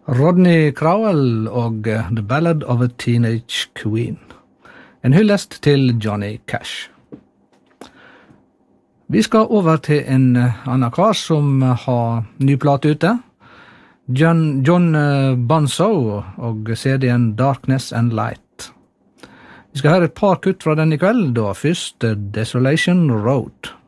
Rodney Crowell og The Ballad of a Teenage Queen. En hyllest til Johnny Cash. Vi skal over til en annen kar som har ny plate ute. John Bonzo og CD-en Darkness and Light. Vi skal høre et par kutt fra den i kveld, da først Desolation Road.